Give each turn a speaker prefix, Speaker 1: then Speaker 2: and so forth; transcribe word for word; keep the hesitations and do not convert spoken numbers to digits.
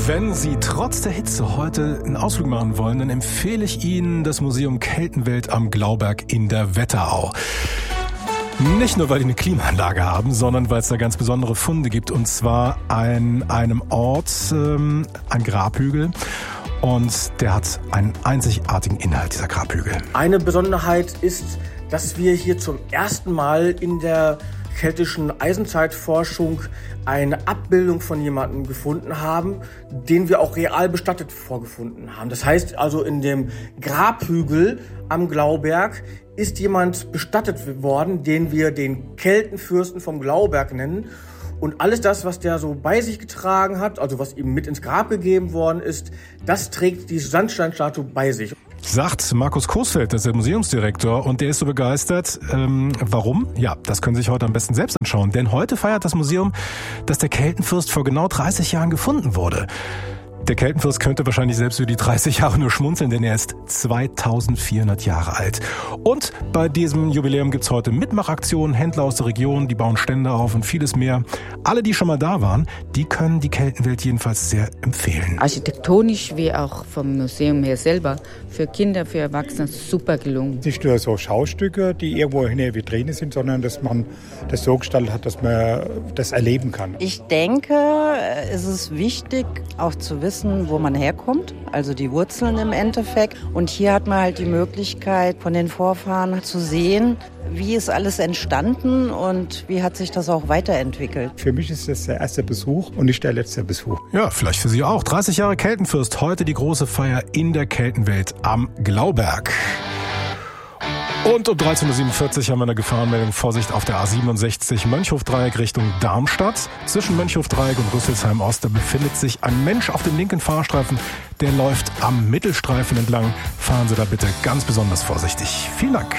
Speaker 1: Wenn Sie trotz der Hitze heute einen Ausflug machen wollen, dann empfehle ich Ihnen das Museum Keltenwelt am Glauberg in der Wetterau. Nicht nur, weil die eine Klimaanlage haben, sondern weil es da ganz besondere Funde gibt. Und zwar an einem Ort, ähm, ein Grabhügel. Und der hat einen einzigartigen Inhalt, dieser Grabhügel.
Speaker 2: Eine Besonderheit ist, dass wir hier zum ersten Mal in der keltischen Eisenzeitforschung eine Abbildung von jemandem gefunden haben, den wir auch real bestattet vorgefunden haben. Das heißt also, in dem Grabhügel am Glauberg ist jemand bestattet worden, den wir den Keltenfürsten vom Glauberg nennen. Und alles das, was der so bei sich getragen hat, also was ihm mit ins Grab gegeben worden ist, das trägt die Sandsteinstatue bei sich.
Speaker 1: Sagt Markus Coesfeld, das ist der Museumsdirektor, und der ist so begeistert. Ähm, warum? Ja, das können Sie sich heute am besten selbst anschauen. Denn heute feiert das Museum, dass der Keltenfürst vor genau dreißig Jahren gefunden wurde. Der Keltenfürst könnte wahrscheinlich selbst über die dreißig Jahre nur schmunzeln, denn er ist zweitausendvierhundert Jahre alt. Und bei diesem Jubiläum gibt's heute Mitmachaktionen, Händler aus der Region, die bauen Stände auf und vieles mehr. Alle, die schon mal da waren, die können die Keltenwelt jedenfalls sehr empfehlen.
Speaker 3: Architektonisch wie auch vom Museum her selber, für Kinder, für Erwachsene super gelungen.
Speaker 4: Nicht nur so Schaustücke, die irgendwo in der Vitrine sind, sondern dass man das so gestaltet hat, dass man das erleben kann.
Speaker 5: Ich denke, es ist wichtig, auch zu wissen, wo man herkommt, also die Wurzeln im Endeffekt. Und hier hat man halt die Möglichkeit, von den Vorfahren zu sehen, wie ist alles entstanden und wie hat sich das auch weiterentwickelt.
Speaker 4: Für mich ist das der erste Besuch und nicht der letzte Besuch.
Speaker 1: Ja, vielleicht für Sie auch. dreißig Jahre Keltenfürst, heute die große Feier in der Keltenwelt am Glauberg. Und um dreizehn Uhr siebenundvierzig haben wir eine Gefahrenmeldung. Vorsicht auf der A siebenundsechzig Mönchhof-Dreieck Richtung Darmstadt. Zwischen Mönchhof-Dreieck und Rüsselsheim-Ost, da befindet sich ein Mensch auf dem linken Fahrstreifen. Der läuft am Mittelstreifen entlang. Fahren Sie da bitte ganz besonders vorsichtig. Vielen Dank.